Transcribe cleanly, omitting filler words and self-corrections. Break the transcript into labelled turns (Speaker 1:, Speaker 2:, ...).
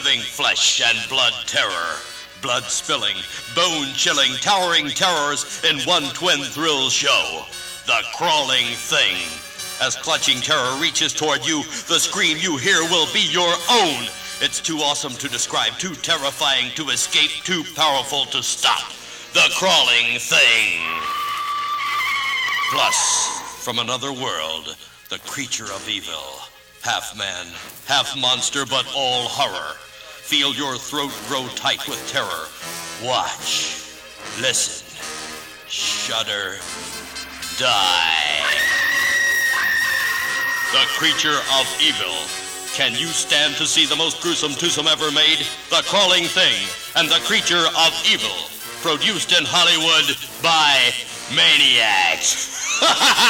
Speaker 1: living flesh and blood terror. Blood-spilling, bone-chilling, towering terrors in one twin thrill show. The Crawling Thing. As clutching terror reaches toward you, the scream you hear will be your own. It's too awesome to describe, too terrifying to escape, too powerful to stop. The Crawling Thing. Plus, from another world, the creature of evil. Half man, half monster, but all horror. Feel your throat grow tight with terror. Watch, listen, shudder, die. The creature of evil. Can you stand to see the most gruesome twosome ever made? The Crawling Thing and the Creature of Evil. Produced in Hollywood by Maniacs.